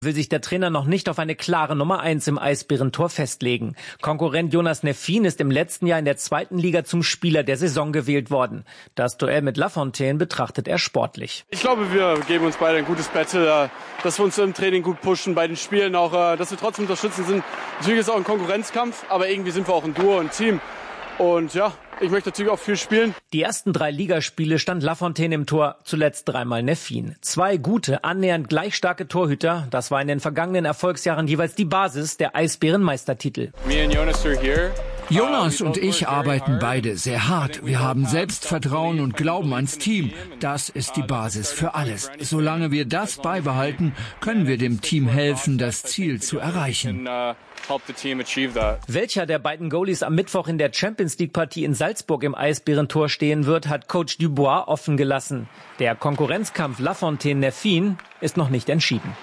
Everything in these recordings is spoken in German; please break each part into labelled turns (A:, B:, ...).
A: Will sich der Trainer noch nicht auf eine klare Nummer 1 im Eisbärentor festlegen. Konkurrent Jonas Neffin ist im letzten Jahr in der 2. Liga zum Spieler der Saison gewählt worden. Das Duell mit Lafontaine betrachtet er sportlich.
B: Ich glaube, wir geben uns beide ein gutes Battle, dass wir uns im Training gut pushen, bei den Spielen auch, dass wir trotzdem unterstützend sind. Natürlich ist es auch ein Konkurrenzkampf, aber irgendwie sind wir auch ein Duo, ein Team. Und ja, ich möchte natürlich auch viel spielen.
A: Die ersten 3 Ligaspiele stand Lafontaine im Tor, zuletzt 3-mal Neffin. 2 gute, annähernd gleich starke Torhüter. Das war in den vergangenen Erfolgsjahren jeweils die Basis der Eisbären-Meistertitel.
C: Jonas und ich arbeiten beide sehr hart. Wir haben Selbstvertrauen und Glauben ans Team. Das ist die Basis für alles. Solange wir das beibehalten, können wir dem Team helfen, das Ziel zu erreichen.
A: Welcher der beiden Goalies am Mittwoch in der Champions-League-Partie in Salzburg im Eisbärentor stehen wird, hat Coach Dubois offen gelassen. Der Konkurrenzkampf Lafontaine-Neffin ist noch nicht entschieden.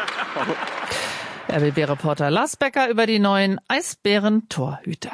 D: RBB-Reporter Lars Becker über die neuen Eisbären-Torhüter.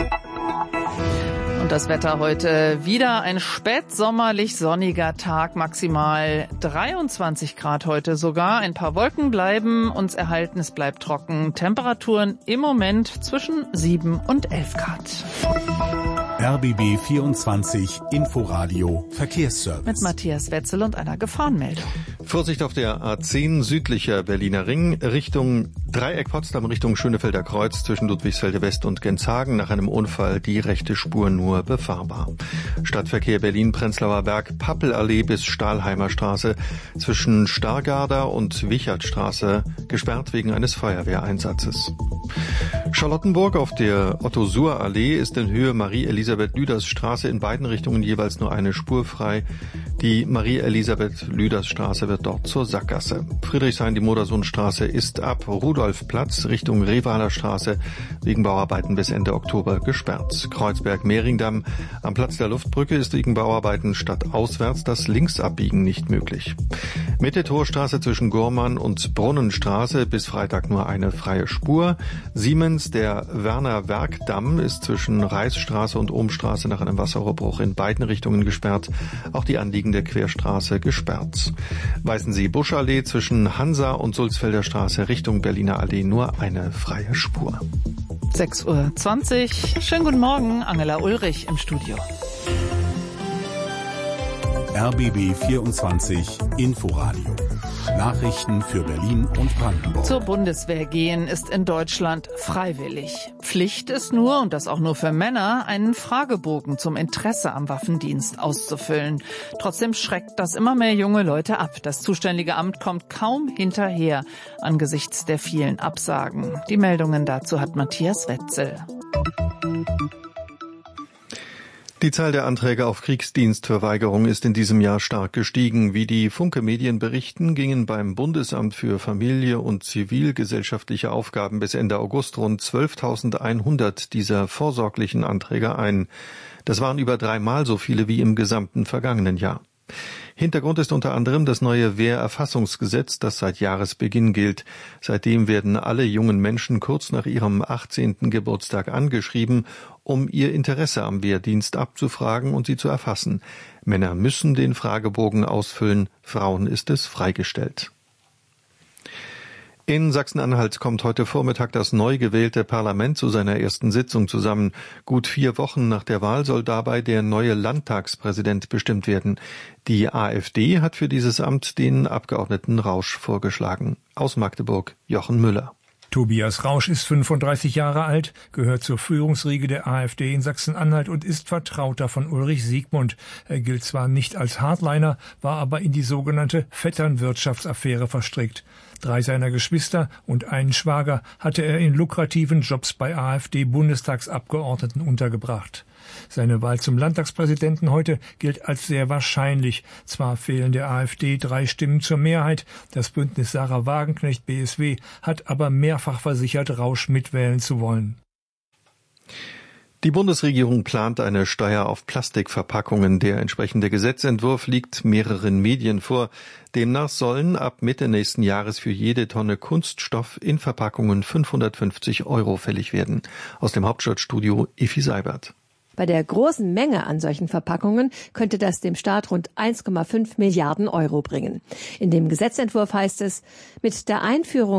D: Und das Wetter heute wieder ein spätsommerlich sonniger Tag, maximal 23 Grad heute sogar. Ein paar Wolken bleiben uns erhalten, es bleibt trocken. Temperaturen im Moment zwischen 7 und 11 Grad.
E: RBB 24 Inforadio Verkehrsservice.
D: Mit Matthias Wetzel und einer Gefahrenmeldung.
F: Vorsicht auf der A10 südlicher Berliner Ring Richtung Dreieck Potsdam Richtung Schönefelder Kreuz zwischen Ludwigsfelde West und Genshagen. Nach einem Unfall die rechte Spur nur befahrbar. Stadtverkehr Berlin-Prenzlauer Berg Pappelallee bis Stahlheimer Straße zwischen Stargarder und Wichertstraße gesperrt wegen eines Feuerwehreinsatzes. Charlottenburg auf der Otto-Suhr-Allee ist in Höhe Marie-Elisabeth-Lüders-Straße in beiden Richtungen jeweils nur eine Spur frei. Die Marie-Elisabeth-Lüders-Straße wird dort zur Sackgasse. Friedrichshain-die-Modersohnstraße ist ab Rudolfplatz Richtung Revaler Straße wegen Bauarbeiten bis Ende Oktober gesperrt. Kreuzberg-Mehringdamm am Platz der Luftbrücke ist wegen Bauarbeiten stadtauswärts das Linksabbiegen nicht möglich. Mitte-Torstraße zwischen Gurmann und Brunnenstraße bis Freitag nur eine freie Spur. Siemens, der Werner-Werk-Damm ist zwischen Reichsstraße und Ohmstraße nach einem Wasserrohrbruch in beiden Richtungen gesperrt. Auch die anliegende Querstraße gesperrt. Weißensee-Buschallee zwischen Hansa und Sulzfelder Straße Richtung Berliner Allee nur eine freie Spur.
D: 6:20 Uhr. Schönen guten Morgen, Angela Ulrich im Studio.
E: RBB 24 Inforadio. Nachrichten für Berlin und Brandenburg.
D: Zur Bundeswehr gehen ist in Deutschland freiwillig. Pflicht ist nur, und das auch nur für Männer, einen Fragebogen zum Interesse am Waffendienst auszufüllen. Trotzdem schreckt das immer mehr junge Leute ab. Das zuständige Amt kommt kaum hinterher angesichts der vielen Absagen. Die Meldungen dazu hat Matthias Wetzel.
F: Die Zahl der Anträge auf Kriegsdienstverweigerung ist in diesem Jahr stark gestiegen. Wie die Funke-Medien berichten, gingen beim Bundesamt für Familie und zivilgesellschaftliche Aufgaben bis Ende August rund 12.100 dieser vorsorglichen Anträge ein. Das waren über 3-mal so viele wie im gesamten vergangenen Jahr. Hintergrund ist unter anderem das neue Wehrerfassungsgesetz, das seit Jahresbeginn gilt. Seitdem werden alle jungen Menschen kurz nach ihrem 18. Geburtstag angeschrieben, um ihr Interesse am Wehrdienst abzufragen und sie zu erfassen. Männer müssen den Fragebogen ausfüllen, Frauen ist es freigestellt. In Sachsen-Anhalt kommt heute Vormittag das neu gewählte Parlament zu seiner ersten Sitzung zusammen. Gut 4 Wochen nach der Wahl soll dabei der neue Landtagspräsident bestimmt werden. Die AfD hat für dieses Amt den Abgeordneten Rausch vorgeschlagen. Aus Magdeburg Jochen Müller.
G: Tobias Rausch ist 35 Jahre alt, gehört zur Führungsriege der AfD in Sachsen-Anhalt und ist Vertrauter von Ulrich Siegmund. Er gilt zwar nicht als Hardliner, war aber in die sogenannte Vetternwirtschaftsaffäre verstrickt. 3 seiner Geschwister und einen Schwager hatte er in lukrativen Jobs bei AfD-Bundestagsabgeordneten untergebracht. Seine Wahl zum Landtagspräsidenten heute gilt als sehr wahrscheinlich. Zwar fehlen der AfD 3 Stimmen zur Mehrheit, das Bündnis Sarah Wagenknecht BSW hat aber mehrfach versichert, Rausch mitwählen zu wollen.
F: Die Bundesregierung plant eine Steuer auf Plastikverpackungen. Der entsprechende Gesetzentwurf liegt mehreren Medien vor. Demnach sollen ab Mitte nächsten Jahres für jede Tonne Kunststoff in Verpackungen 550 € fällig werden. Aus dem Hauptstadtstudio Effi Seibert.
H: Bei der großen Menge an solchen Verpackungen könnte das dem Staat rund 1,5 Milliarden € bringen. In dem Gesetzentwurf heißt es, mit der Einführung